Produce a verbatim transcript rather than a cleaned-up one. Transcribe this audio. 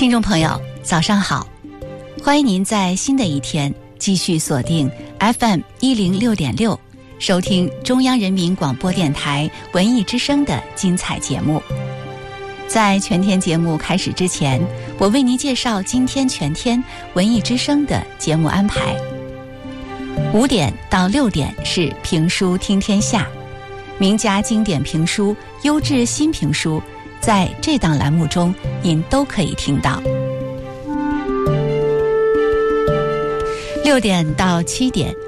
听众朋友早上好，欢迎您在新的一天继续锁定 F M 一零六点六，收听中央人民广播电台文艺之声的精彩节目。在全天节目开始之前，我为您介绍今天全天文艺之声的节目安排。五点到六点是评书听天下，名家经典评书、优质新评书，在这档栏目中您都可以听到。六点到七点